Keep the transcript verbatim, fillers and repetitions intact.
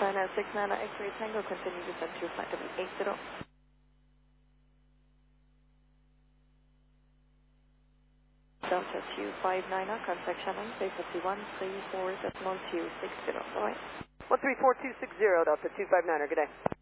China six nine X-ray Tango, continue to send to flight W eight zero. Delta two five nine, contact channel, safety one three four decimal two six zero. Bye. one three four two six zero, Delta two five nine, good day.